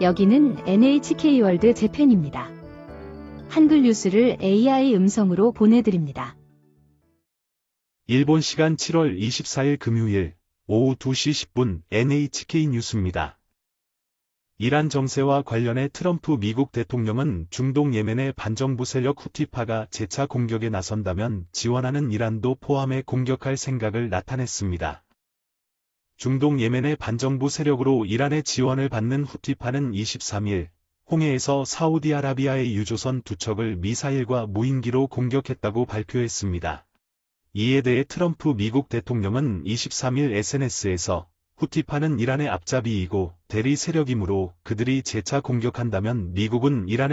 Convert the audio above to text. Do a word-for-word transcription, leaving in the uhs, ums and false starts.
여기는 엔에이치케이월드 재팬입니다. 한글 뉴스를 에이아이 음성으로 보내드립니다. 일본 시간 칠월 이십사일 금요일 오후 두 시 십 분 엔에이치케이 뉴스입니다. 이란 정세와 관련해 트럼프 미국 대통령은 중동 예멘의 반정부 세력 후티파가 재차 공격에 나선다면 지원하는 이란도 포함해 공격할 생각을 나타냈습니다. 중동 예멘의 반정부 세력으로 이란의 지원을 받는 후티파는 이십삼일 홍해에서 사우디아라비아의 유조선 두 척을 미사일과 무인기로 공격했다고 발표했습니다. 이에 대해 트럼프 미국 대통령은 이십삼일 에스엔에스에서 후티파는 이란의 앞잡이이고 대리 세력이므로 그들이 재차 공격한다면 미국은 이란의